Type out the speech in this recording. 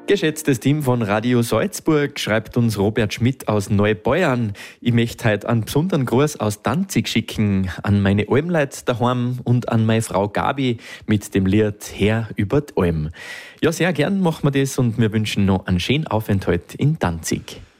Geschätztes Team von Radio Salzburg, schreibt uns Robert Schmidt aus Neubeuern. Ich möchte heute einen besonderen Gruß aus Danzig schicken an meine Almleut daheim und an meine Frau Gabi mit dem Lied Her über die Alm. Ja, sehr gern machen wir das und wir wünschen noch einen schönen Aufenthalt in Danzig.